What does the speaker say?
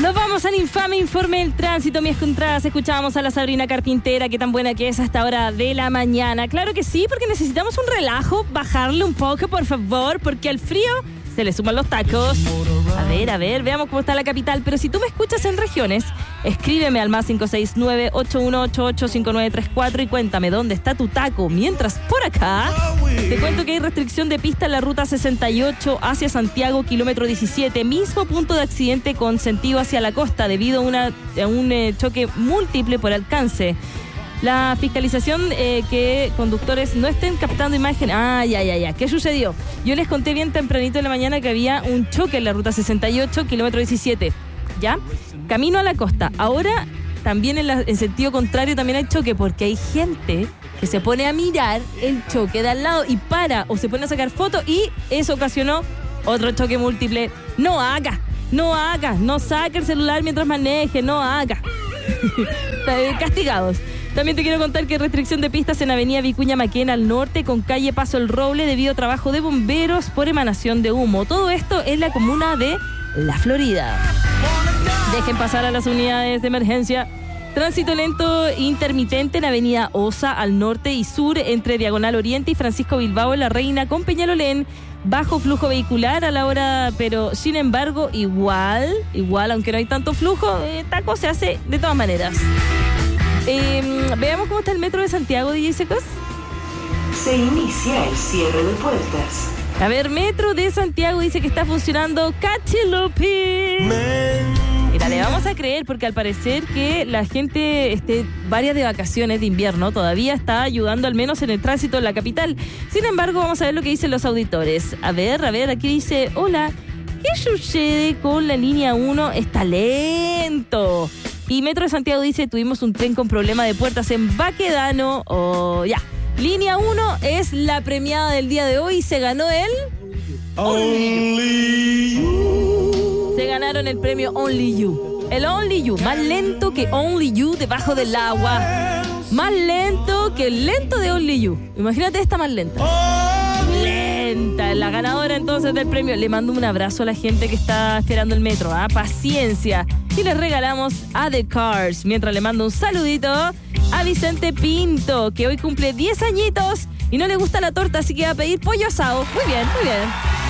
Nos vamos al infame informe del tránsito. Mis contras, escuchábamos a la Sabrina Carpintera, que tan buena que es hasta hora de la mañana. Claro que sí, porque necesitamos un relajo, bajarle un poco, por favor, porque al frío se le suman los tacos. A ver, veamos cómo está la capital. Pero si tú me escuchas en regiones, escríbeme al más 569-8188-5934 y cuéntame dónde está tu taco. Mientras por acá, te cuento que hay restricción de pista en la ruta 68 hacia Santiago, kilómetro 17, mismo punto de accidente con sentido hacia la costa debido a un choque múltiple por alcance. La fiscalización que conductores no estén captando imagen. Ya. ¿Qué sucedió? Yo les conté bien tempranito en la mañana que había un choque en la ruta 68, kilómetro 17. ¿Ya? Camino a la costa. Ahora también en sentido contrario también hay choque porque hay gente que se pone a mirar el choque de al lado y para o se pone a sacar fotos y eso ocasionó otro choque múltiple. No saque el celular mientras maneje, no haga. Castigados. También te quiero contar que hay restricción de pistas en Avenida Vicuña Maquena al norte con calle Paso el Roble debido a trabajo de bomberos por emanación de humo. Todo esto en la comuna de La Florida. Dejen pasar a las unidades de emergencia. Tránsito lento intermitente en Avenida Osa al norte y sur entre Diagonal Oriente y Francisco Bilbao en La Reina con Peñalolén. Bajo flujo vehicular a la hora, pero sin embargo igual, aunque no hay tanto flujo, taco se hace de todas maneras. Veamos cómo está el metro de Santiago, DJ Secos. Se inicia el cierre de puertas. A ver, metro de Santiago dice que está funcionando Cachilupi. Mira, le vamos a creer porque al parecer que la gente varias de vacaciones de invierno todavía está ayudando al menos en el tránsito en la capital. Sin embargo, vamos a ver lo que dicen los auditores. A ver, aquí dice, hola, ¿qué sucede con la línea 1? Está lento. Y Metro de Santiago dice, tuvimos un tren con problema de puertas en Baquedano. Línea 1 es la premiada del día de hoy y se ganó el... Only You. Se ganaron el premio Only You. El Only You, más lento que Only You debajo del agua. Más lento que el lento de Only You. Imagínate esta más lenta. Lenta, la ganadora entonces del premio. Le mando un abrazo a la gente que está esperando el metro. Paciencia. Y les regalamos a The Cars. Mientras le mando un saludito a Vicente Pinto, que hoy cumple 10 añitos y no le gusta la torta, así que va a pedir pollo asado. Muy bien.